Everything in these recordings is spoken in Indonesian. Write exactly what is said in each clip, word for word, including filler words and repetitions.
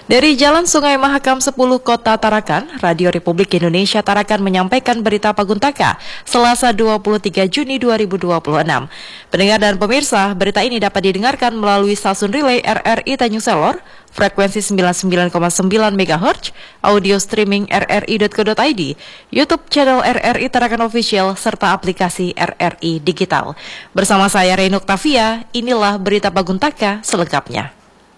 Dari Jalan Sungai Mahakam sepuluh Kota Tarakan, Radio Republik Indonesia Tarakan menyampaikan berita Paguntaka, Selasa dua puluh tiga Juni dua ribu dua puluh enam. Pendengar dan pemirsa, berita ini dapat didengarkan melalui stasiun relay R R I Tanjung Selor, frekuensi sembilan puluh sembilan koma sembilan megahertz, audio streaming r r i dot co dot i d, YouTube channel R R I Tarakan Official, serta aplikasi R R I Digital. Bersama saya Reno Octavia, inilah berita Paguntaka selengkapnya.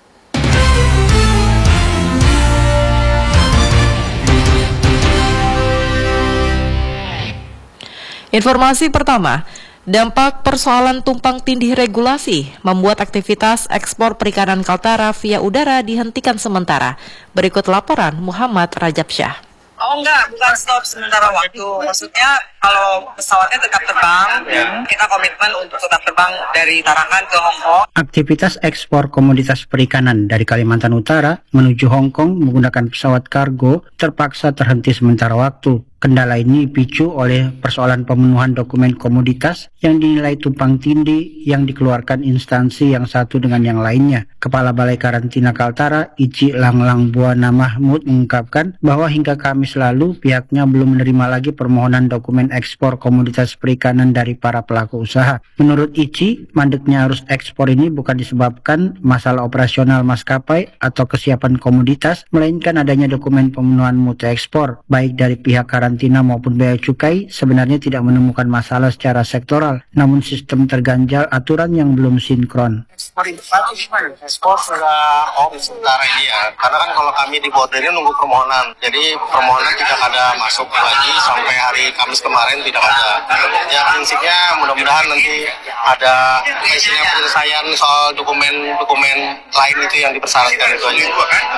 Informasi pertama, dampak persoalan tumpang tindih regulasi membuat aktivitas ekspor perikanan Kaltara via udara dihentikan sementara. Berikut laporan Muhammad Rajab Syah. Oh enggak, bukan stop sementara waktu. Maksudnya kalau pesawatnya tetap terbang, ya. Kita komitmen untuk tetap terbang dari Tarakan ke Hong Kong. Aktivitas ekspor komoditas perikanan dari Kalimantan Utara menuju Hong Kong menggunakan pesawat kargo terpaksa terhenti sementara waktu. Kendala ini dipicu oleh persoalan pemenuhan dokumen komoditas yang dinilai tumpang tindih yang dikeluarkan instansi yang satu dengan yang lainnya. Kepala Balai Karantina Kaltara, Ici Langlang Buana Mahmud, mengungkapkan bahwa hingga Kamis lalu pihaknya belum menerima lagi permohonan dokumen ekspor komoditas perikanan dari para pelaku usaha. Menurut Ici, mandeknya arus ekspor ini bukan disebabkan masalah operasional maskapai atau kesiapan komoditas, melainkan adanya dokumen pemenuhan mutu ekspor, baik dari pihak karantina maupun bea cukai sebenarnya tidak menemukan masalah secara sektoral, namun sistem terganjal aturan yang belum sinkron. Ekspor sudah oh sementara ini ya, karena kan kalau kami di bordernya nunggu permohonan, jadi permohonan tidak ada masuk lagi sampai hari Kamis kemarin tidak ada. Ya prinsipnya mudah-mudahan nanti ada isinya penyelesaian soal dokumen-dokumen lain itu yang dipersyaratkan itu aja.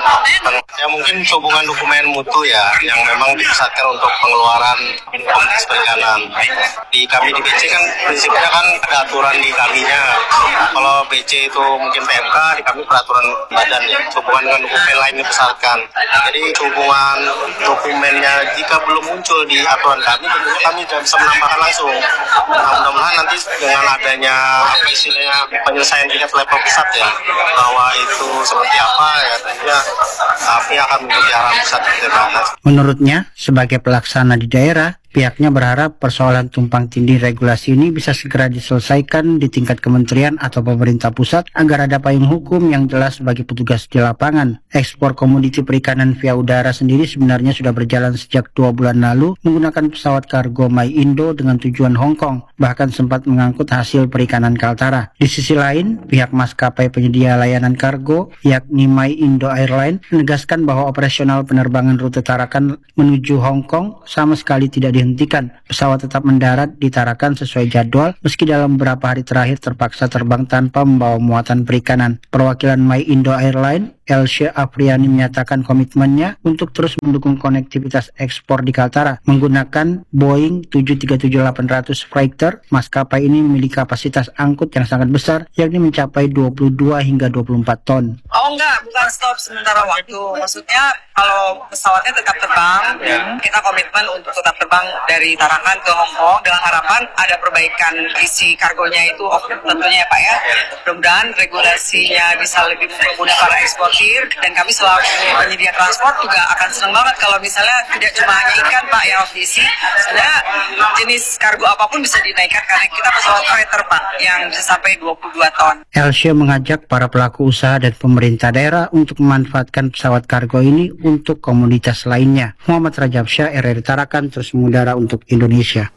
Ya mungkin hubungan dokumen mutu ya yang memang dipersyaratkan untuk pengeluaran komoditas perikanan. Di kami di B C kan prinsipnya kan ada aturan di kaminya. Kalau B C itu mungkin P M K, di kami peraturan badan ya. Hubungan dengan dokumen lain dipersyaratkan. Jadi hubungan dokumennya jika belum muncul di aturan kami, tentunya kami tidak bisa menambahkan langsung. Nah, mudah-mudahan nanti dengan adanya apa istilahnya penyelesaian tingkat level pusat ya, bahwa itu seperti apa ya, tentunya kami akan mengikuti arahan pusat. Menurutnya, sebagai pelaksana di daerah, pihaknya berharap persoalan tumpang tindih regulasi ini bisa segera diselesaikan di tingkat kementerian atau pemerintah pusat agar ada payung hukum yang jelas bagi petugas di lapangan. Ekspor komoditi perikanan via udara sendiri sebenarnya sudah berjalan sejak dua bulan lalu menggunakan pesawat kargo My Indo dengan tujuan Hong Kong, bahkan sempat mengangkut hasil perikanan Kaltara. Di sisi lain, pihak maskapai penyedia layanan kargo, yakni My Indo Airline, menegaskan bahwa operasional penerbangan rute Tarakan menuju Hong Kong sama sekali tidak dihentikan. Pesawat tetap mendarat di Tarakan sesuai jadwal, meski dalam beberapa hari terakhir terpaksa terbang tanpa membawa muatan perikanan. Perwakilan My Indo Airline, Elsya Afriani, menyatakan komitmennya untuk terus mendukung konektivitas ekspor di Kaltara menggunakan Boeing tujuh tiga tujuh delapan ratus Freighter. Maskapai ini memiliki kapasitas angkut yang sangat besar, yakni mencapai dua puluh dua hingga dua puluh empat ton. Oh enggak, bukan stop sementara waktu. Maksudnya kalau pesawatnya tetap terbang, ya. Kita komitmen untuk tetap terbang dari Tarakan ke Hong Kong dengan harapan ada perbaikan isi kargonya itu, oh, tentunya ya Pak ya. Mudah-mudahan regulasinya bisa lebih mempermudah para eksportir, dan kami selaku penyedia transport juga akan senang banget kalau misalnya tidak cuma hanya ikan Pak yang off D C, sebenarnya jenis kargo apapun bisa dinaikkan karena kita pesawat freighter Pak yang bisa sampai dua puluh dua ton. Elsya mengajak para pelaku usaha dan pemerintah daerah untuk memanfaatkan pesawat kargo ini untuk komoditas lainnya. Muhammad Rajab Syah, R R I Tarakan, terus mengudara untuk Indonesia.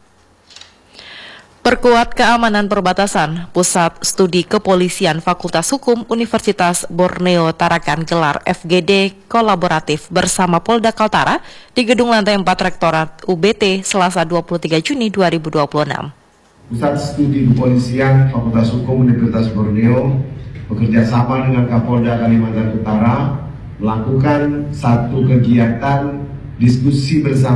Perkuat keamanan perbatasan, Pusat Studi Kepolisian Fakultas Hukum Universitas Borneo Tarakan gelar F G D kolaboratif bersama Polda Kaltara di gedung lantai empat Rektorat U B T Selasa dua puluh tiga Juni dua ribu dua puluh enam. Pusat Studi Kepolisian Fakultas Hukum Universitas Borneo bekerja sama dengan Kapolda Kalimantan Utara melakukan satu kegiatan diskusi bersama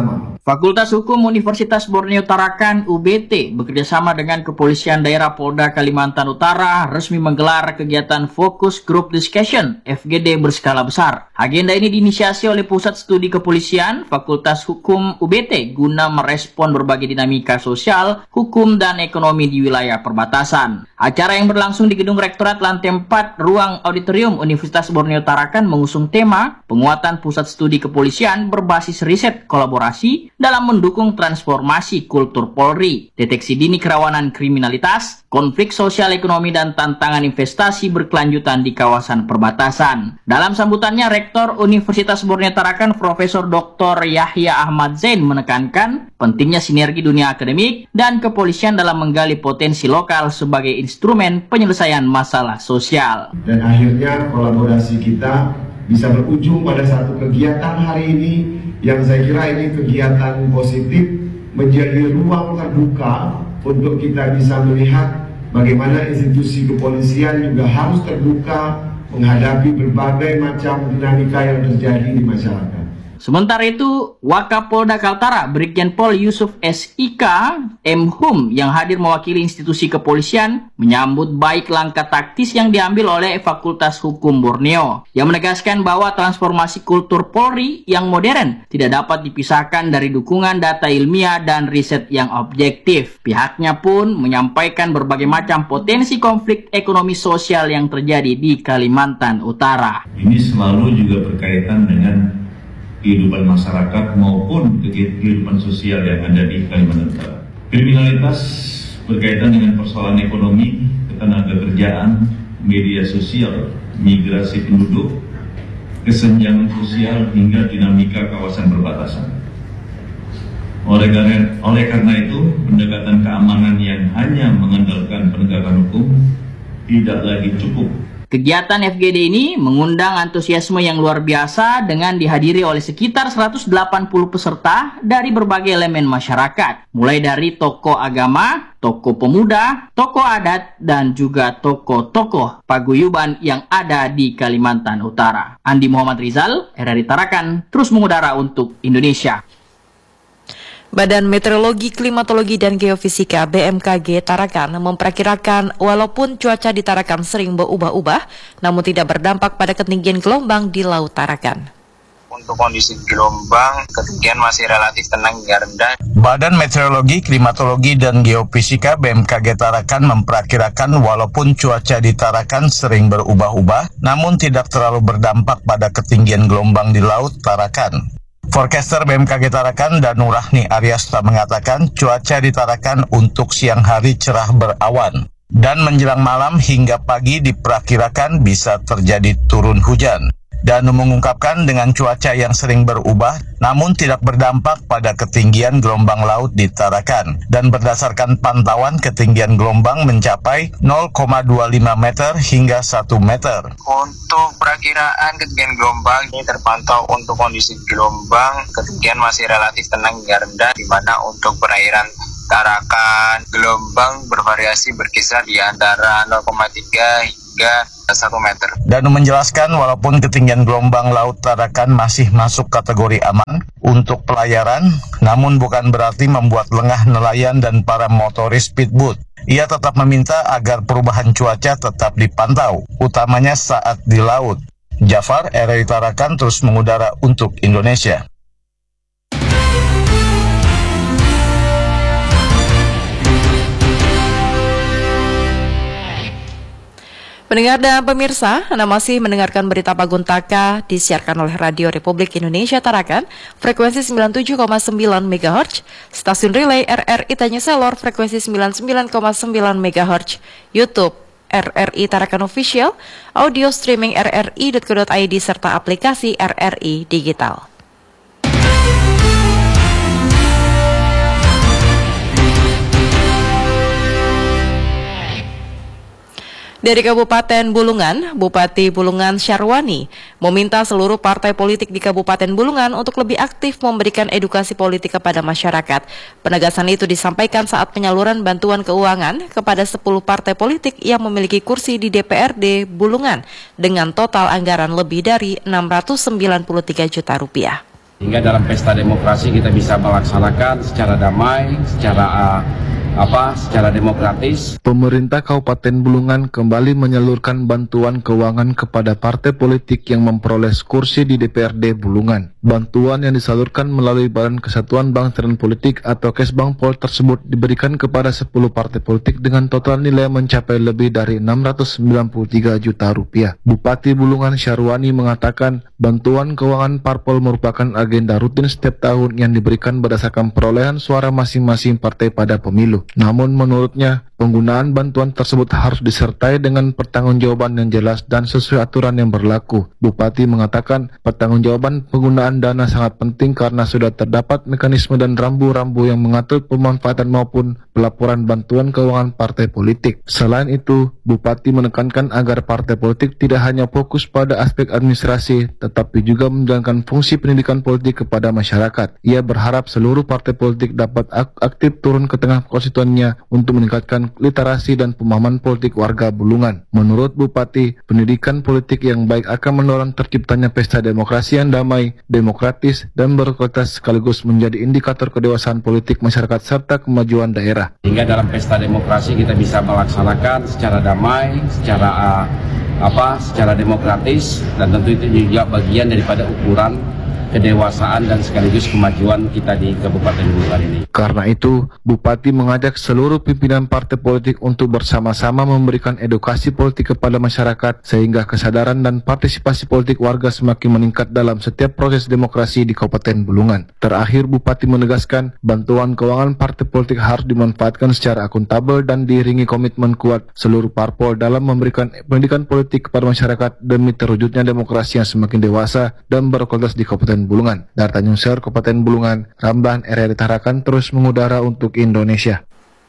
Fakultas Hukum Universitas Borneo Tarakan U B T bekerjasama dengan Kepolisian Daerah Polda Kalimantan Utara resmi menggelar kegiatan Focus Group Discussion F G D berskala besar. Agenda ini diinisiasi oleh Pusat Studi Kepolisian Fakultas Hukum U B T guna merespon berbagai dinamika sosial, hukum, dan ekonomi di wilayah perbatasan. Acara yang berlangsung di Gedung Rektorat lantai empat Ruang Auditorium Universitas Borneo Tarakan mengusung tema penguatan Pusat Studi Kepolisian berbasis riset kolaborasi dalam mendukung transformasi kultur Polri, deteksi dini kerawanan kriminalitas, konflik sosial ekonomi, dan tantangan investasi berkelanjutan di kawasan perbatasan. Dalam sambutannya, Rektor Universitas Borneo Tarakan Profesor Doktor Yahya Ahmad Zain menekankan pentingnya sinergi dunia akademik dan kepolisian dalam menggali potensi lokal sebagai instrumen penyelesaian masalah sosial. Dan akhirnya kolaborasi kita bisa berujung pada satu kegiatan hari ini yang saya kira ini kegiatan positif, menjadi ruang terbuka untuk kita bisa melihat bagaimana institusi kepolisian juga harus terbuka menghadapi berbagai macam dinamika yang terjadi di masyarakat. Sementara itu, Wakapolda Kaltara Brigjen Pol Yusuf S I K M Hum yang hadir mewakili institusi kepolisian menyambut baik langkah taktis yang diambil oleh Fakultas Hukum Borneo yang menegaskan bahwa transformasi kultur Polri yang modern tidak dapat dipisahkan dari dukungan data ilmiah dan riset yang objektif. Pihaknya pun menyampaikan berbagai macam potensi konflik ekonomi sosial yang terjadi di Kalimantan Utara. Ini selalu juga berkaitan dengan kehidupan masyarakat maupun kehidupan sosial yang ada di Kalimantan Utara. Kriminalitas berkaitan dengan persoalan ekonomi, ketenagakerjaan, media sosial, migrasi penduduk, kesenjangan sosial hingga dinamika kawasan perbatasan. Oleh karena, oleh karena itu, pendekatan keamanan yang hanya mengandalkan penegakan hukum tidak lagi cukup. Kegiatan F G D ini mengundang antusiasme yang luar biasa dengan dihadiri oleh sekitar seratus delapan puluh peserta dari berbagai elemen masyarakat, mulai dari tokoh agama, tokoh pemuda, tokoh adat, dan juga tokoh-tokoh paguyuban yang ada di Kalimantan Utara. Andi Muhammad Rizal, R R I Tarakan, terus mengudara untuk Indonesia. Badan Meteorologi, Klimatologi, dan Geofisika B M K G Tarakan memperkirakan walaupun cuaca di Tarakan sering berubah-ubah, namun tidak berdampak pada ketinggian gelombang di Laut Tarakan. Untuk kondisi gelombang, ketinggian masih relatif tenang hingga rendah. Badan Meteorologi, Klimatologi, dan Geofisika B M K G Tarakan memperkirakan walaupun cuaca di Tarakan sering berubah-ubah, namun tidak terlalu berdampak pada ketinggian gelombang di Laut Tarakan. Forecaster B M K G Tarakan Danurahni Aryasta mengatakan cuaca di Tarakan untuk siang hari cerah berawan dan menjelang malam hingga pagi diperkirakan bisa terjadi turun hujan. Danu mengungkapkan dengan cuaca yang sering berubah namun tidak berdampak pada ketinggian gelombang laut di Tarakan, dan berdasarkan pantauan ketinggian gelombang mencapai nol koma dua lima meter hingga satu meter. Untuk perakiraan ketinggian gelombang ini terpantau untuk kondisi gelombang ketinggian masih relatif tenang hingga rendah, di mana untuk perairan Tarakan gelombang bervariasi berkisar di antara nol koma tiga hingga satu meter. Danu menjelaskan walaupun ketinggian gelombang Laut Tarakan masih masuk kategori aman untuk pelayaran, namun bukan berarti membuat lengah nelayan dan para motoris speedboat. Ia tetap meminta agar perubahan cuaca tetap dipantau, utamanya saat di laut. Jafar, R R I Tarakan, terus mengudara untuk Indonesia. Pendengar dan pemirsa, Anda masih mendengarkan berita Paguntaka disiarkan oleh Radio Republik Indonesia Tarakan, frekuensi sembilan puluh tujuh koma sembilan megahertz, stasiun relay R R I Tanjung frekuensi sembilan puluh sembilan koma sembilan megahertz, YouTube R R I Tarakan Official, audio streaming r r i dot co dot i d, serta aplikasi R R I Digital. Dari Kabupaten Bulungan, Bupati Bulungan Syarwani meminta seluruh partai politik di Kabupaten Bulungan untuk lebih aktif memberikan edukasi politik kepada masyarakat. Penegasan itu disampaikan saat penyaluran bantuan keuangan kepada sepuluh partai politik yang memiliki kursi di D P R D Bulungan dengan total anggaran lebih dari enam ratus sembilan puluh tiga juta rupiah. Hingga dalam pesta demokrasi kita bisa melaksanakan secara damai, secara uh, apa, secara demokratis. Pemerintah Kabupaten Bulungan kembali menyalurkan bantuan keuangan kepada partai politik yang memperoleh kursi di D P R D Bulungan. Bantuan yang disalurkan melalui Badan Kesatuan Bangsa dan Politik atau Kesbangpol tersebut diberikan kepada sepuluh partai politik dengan total nilai mencapai lebih dari enam ratus sembilan puluh tiga juta rupiah. Bupati Bulungan Syarwani mengatakan bantuan keuangan parpol merupakan agenda rutin setiap tahun yang diberikan berdasarkan perolehan suara masing-masing partai pada pemilu. Namun menurutnya, penggunaan bantuan tersebut harus disertai dengan pertanggungjawaban yang jelas dan sesuai aturan yang berlaku. Bupati mengatakan pertanggungjawaban penggunaan dana sangat penting karena sudah terdapat mekanisme dan rambu-rambu yang mengatur pemanfaatan maupun pelaporan bantuan keuangan partai politik. Selain itu, Bupati menekankan agar partai politik tidak hanya fokus pada aspek administrasi, tetapi juga menjalankan fungsi pendidikan politik kepada masyarakat. Ia berharap seluruh partai politik dapat aktif turun ke tengah konstituennya untuk meningkatkan literasi dan pemahaman politik warga Bulungan. Menurut Bupati, pendidikan politik yang baik akan mendorong terciptanya pesta demokrasi yang damai, demokratis, dan berkualitas sekaligus menjadi indikator kedewasaan politik masyarakat serta kemajuan daerah. Hingga dalam pesta demokrasi kita bisa melaksanakan secara damai, secara uh, apa, secara demokratis, dan tentu itu juga bagian daripada ukuran kedewasaan dan sekaligus kemajuan kita di Kabupaten Bulungan ini. Karena itu, Bupati mengajak seluruh pimpinan partai politik untuk bersama-sama memberikan edukasi politik kepada masyarakat sehingga kesadaran dan partisipasi politik warga semakin meningkat dalam setiap proses demokrasi di Kabupaten Bulungan. Terakhir, Bupati menegaskan bantuan keuangan partai politik harus dimanfaatkan secara akuntabel dan diiringi komitmen kuat seluruh parpol dalam memberikan pendidikan politik kepada masyarakat demi terwujudnya demokrasi yang semakin dewasa dan berkualitas di Kabupaten Bulungan. Dari Tanjung Ser, Kabupaten Bulungan, Ramban R R I Tarakan terus mengudara untuk Indonesia.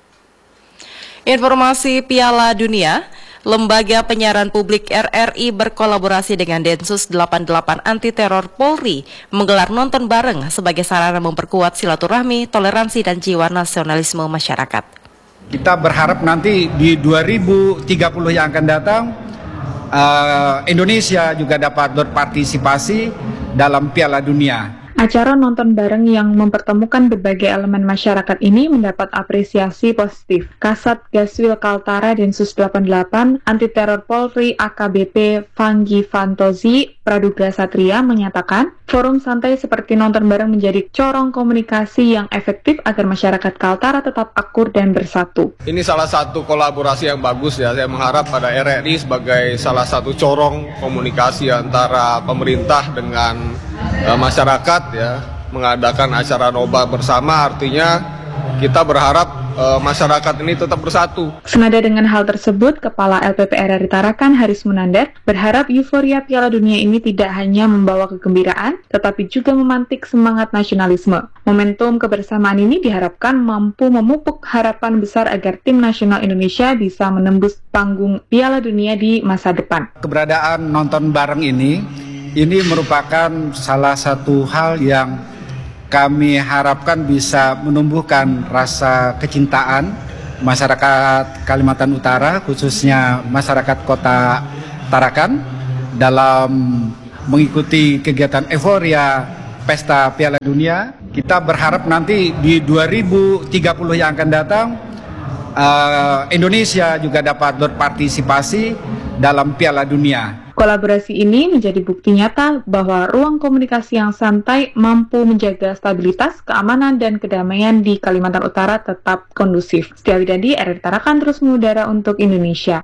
Informasi Piala Dunia, Lembaga Penyiaran Publik R R I berkolaborasi dengan Densus delapan puluh delapan Anti Teror Polri menggelar nonton bareng sebagai sarana memperkuat silaturahmi, toleransi, dan jiwa nasionalisme masyarakat. Kita berharap nanti di dua ribu tiga puluh yang akan datang, uh, Indonesia juga dapat berpartisipasi dalam Piala Dunia. Acara nonton bareng yang mempertemukan berbagai elemen masyarakat ini mendapat apresiasi positif. Kasat Gaswil Kaltara Densus delapan puluh delapan Anti Teror Polri A K B P Fanggi Fantozi Praduga Satria menyatakan, forum santai seperti nonton bareng menjadi corong komunikasi yang efektif agar masyarakat Kaltara tetap akur dan bersatu. Ini salah satu kolaborasi yang bagus ya. Saya mengharap pada R R I sebagai salah satu corong komunikasi antara pemerintah dengan uh, masyarakat ya, mengadakan acara nobar bersama, artinya kita berharap uh, masyarakat ini tetap bersatu. Senada dengan hal tersebut, Kepala L P P R R I Tarakan Haris Munandar berharap euforia Piala Dunia ini tidak hanya membawa kegembiraan, tetapi juga memantik semangat nasionalisme. Momentum kebersamaan ini diharapkan mampu memupuk harapan besar agar tim nasional Indonesia bisa menembus panggung Piala Dunia di masa depan. Keberadaan nonton bareng ini, ini merupakan salah satu hal yang kami harapkan bisa menumbuhkan rasa kecintaan masyarakat Kalimantan Utara, khususnya masyarakat Kota Tarakan, dalam mengikuti kegiatan euforia Pesta Piala Dunia. Kita berharap nanti di dua ribu tiga puluh yang akan datang, uh, Indonesia juga dapat berpartisipasi dalam Piala Dunia. Kolaborasi ini menjadi bukti nyata bahwa ruang komunikasi yang santai mampu menjaga stabilitas, keamanan, dan kedamaian di Kalimantan Utara tetap kondusif. Setia Widadi, R R I Tarakan terus mengudara untuk Indonesia.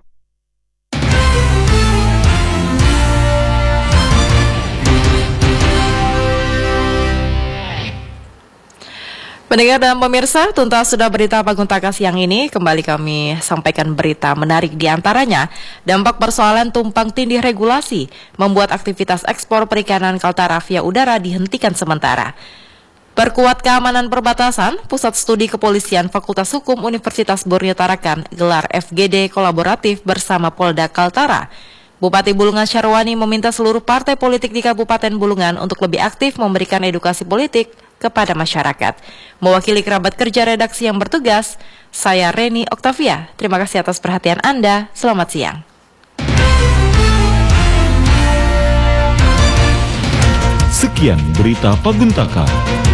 Pendengar dan pemirsa, tuntas sudah berita Paguntaka siang ini. Kembali kami sampaikan berita menarik di antaranya. Dampak persoalan tumpang tindih regulasi membuat aktivitas ekspor perikanan Kaltara via udara dihentikan sementara. Perkuat keamanan perbatasan, Pusat Studi Kepolisian Fakultas Hukum Universitas Borneo Tarakan gelar F G D kolaboratif bersama Polda Kaltara. Bupati Bulungan Syarwani meminta seluruh partai politik di Kabupaten Bulungan untuk lebih aktif memberikan edukasi politik kepada masyarakat. Mewakili kerabat kerja redaksi yang bertugas, saya Reni Oktavia. Terima kasih atas perhatian Anda. Selamat siang. Sekarang Sekian berita Paguntaka.